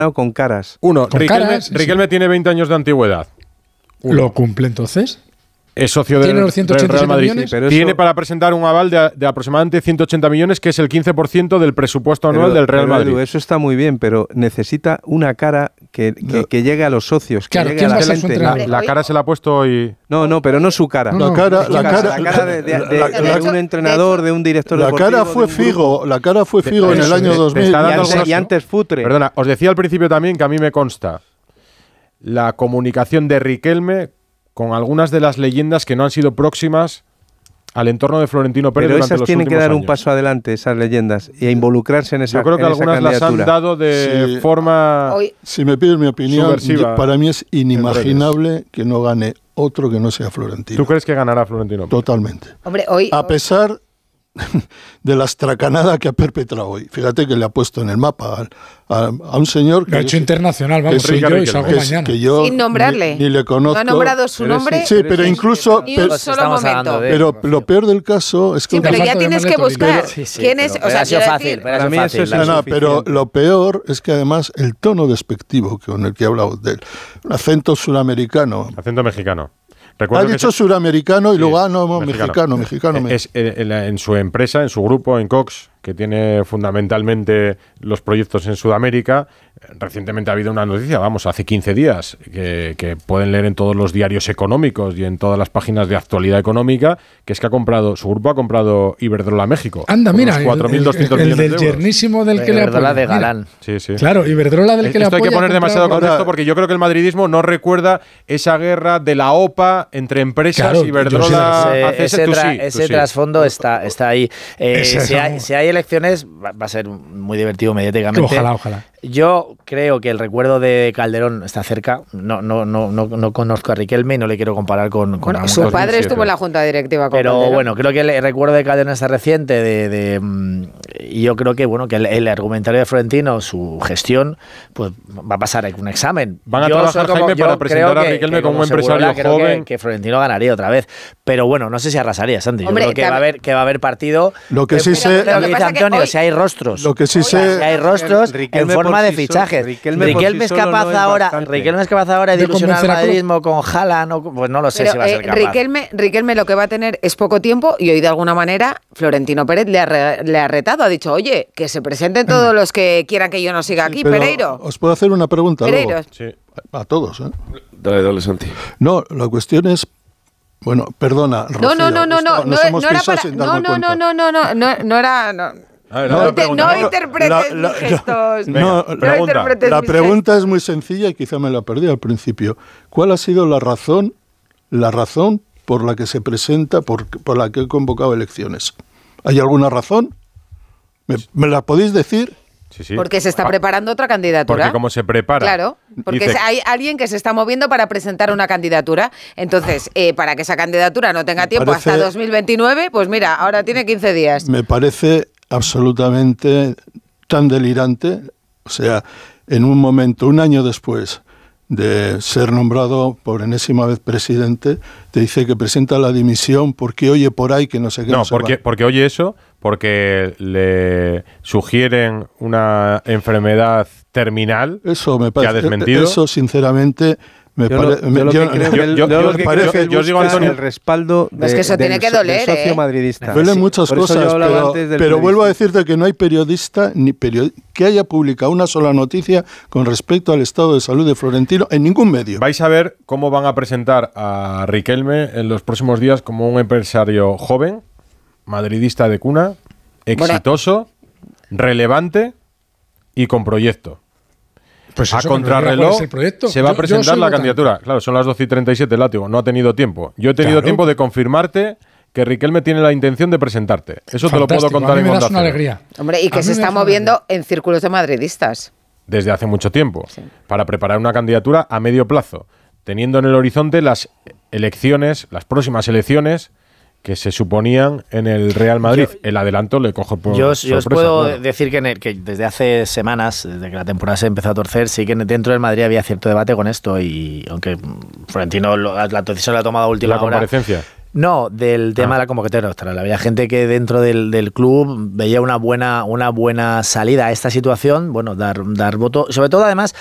con caras. Uno, Con Riquelme tiene 20 años de antigüedad. ¿Lo cumple entonces? Es socio del ¿Tiene los 187 Real Madrid. millones? Sí, pero tiene para presentar un aval de aproximadamente 180 millones, que es el 15% del presupuesto anual del Real Madrid. Eso está muy bien, pero necesita una cara que llegue a los socios, que claro, llegue a la gente. La cara se la ha puesto hoy. No, pero no su cara. La cara de un entrenador, de un director deportivo. La cara fue Figo en el año 2000. Y antes Futre. Perdona, os decía al principio también que a mí me consta la comunicación de Riquelme con algunas de las leyendas que no han sido próximas al entorno de Florentino Pérez. Pero durante esas los tienen que últimos dar un años. paso adelante, esas leyendas, y a involucrarse en esa Yo creo que algunas las han dado de forma si me pides mi opinión, subversiva. para mí es inimaginable que no gane otro que no sea Florentino. ¿Tú crees que ganará Florentino Pérez? Totalmente. Hombre, a pesar de la estracanada que ha perpetrado hoy. Fíjate que le ha puesto en el mapa a un señor que lo ha hecho internacional, vamos, soy yo y salgo mañana. Que yo sin nombrarle. Ni le conozco. No ha nombrado su nombre. Sí, pero incluso. Ni un solo momento. Pero lo peor del caso es que. Sí, pero ya tienes que buscar quién es. O sea, ha sido fácil. Para mí eso es pero lo peor es que además el tono despectivo con el que ha hablado de él, un acento suramericano. Acento mexicano. Ha dicho suramericano y luego, mexicano. En su empresa, en su grupo, en Cox, que tiene fundamentalmente los proyectos en Sudamérica, recientemente ha habido una noticia, hace 15 días, que pueden leer en todos los diarios económicos y en todas las páginas de actualidad económica, que es que su grupo ha comprado Iberdrola México. Anda, mira, 4.200 millones de euros. El del yernísimo del que le apoya. Iberdrola de Galán. Sí. Claro, Iberdrola del que le apoya. Esto hay que poner demasiado contexto porque yo creo que el madridismo no recuerra esa guerra de la OPA entre empresas, Iberdrola, ese trasfondo está ahí. Si hay elecciones, va a ser muy divertido mediáticamente. Ojalá. Yo creo que el recuerdo de Calderón está cerca. No conozco a Riquelme y no le quiero comparar con su padre estuvo en la junta directiva con pero Calderón. Bueno, creo que el recuerdo de Calderón está reciente y yo creo que que el argumentario de Florentino, su gestión, pues va a pasar un examen. Van a trabajar, Jaime, para presentar a Riquelme como un empresario joven. Que Florentino ganaría otra vez. Pero bueno, no sé si arrasaría, Santi. Hombre, yo creo que va a haber partido. Lo que sí sé... Lo que dice Antonio, si hay rostros. Lo que sí sé... Si hay rostros en forma de fichajes. Riquelme es capaz ahora de ilusionar al madridismo con Haaland, pues no lo sé si va a ser capaz. Riquelme lo que va a tener es poco tiempo y hoy de alguna manera Florentino Pérez le ha retado, ha dicho, oye, que se presenten todos los que quieran que yo no siga aquí, Pereiro. ¿Os puedo hacer una pregunta Pereiro. luego? Sí. A todos, ¿eh? Dale, Santi. No, la cuestión es... Bueno, perdona, Rocío, no era para... No era... No interpretes mis gestos. La pregunta es muy sencilla y quizá me la perdí al principio. ¿Cuál ha sido la razón por la que se presenta, por la que he convocado elecciones? ¿Hay alguna razón? ¿Me la podéis decir? Sí. Porque se está preparando otra candidatura. Porque como se prepara. Claro, porque hay alguien que se está moviendo para presentar una candidatura. Entonces, para que esa candidatura no tenga tiempo hasta 2029, pues mira, ahora tiene 15 días. Me parece absolutamente tan delirante. O sea, en un momento, un año después de ser nombrado por enésima vez presidente, te dice que presenta la dimisión porque oye por ahí que no sé qué. No, porque oye eso, porque le sugieren una enfermedad terminal. Eso me parece, que ha desmentido. Eso, sinceramente, Yo os digo, Antonio, el respaldo es que eso tiene que doler, del socio madridista. Duelen muchas cosas, pero vuelvo a decirte que no hay periodista que haya publicado una sola noticia con respecto al estado de salud de Florentino en ningún medio. Vais a ver cómo van a presentar a Riquelme en los próximos días como un empresario joven, madridista de cuna, exitoso, relevante y con proyecto. Pues a contrarreloj se va a presentar la candidatura. Votante. Claro, son las 12:37, látigo. No ha tenido tiempo. Yo he tenido tiempo de confirmarte que Riquelme tiene la intención de presentarte. Eso te lo puedo contar en Onda Cero. Alegría. Hombre, y que se está moviendo en círculos de madridistas. Desde hace mucho tiempo. Sí. Para preparar una candidatura a medio plazo, teniendo en el horizonte las elecciones, las próximas elecciones que se suponían en el Real Madrid. El adelanto le cojo por sorpresa. Yo os puedo decir que desde hace semanas, desde que la temporada se empezó a torcer, sí que dentro del Madrid había cierto debate con esto y aunque Florentino la decisión la ha tomado a última hora. La comparecencia. No, del tema de la convocatoria electoral. Había gente que dentro del club veía una buena salida a esta situación, bueno, dar voto, sobre todo además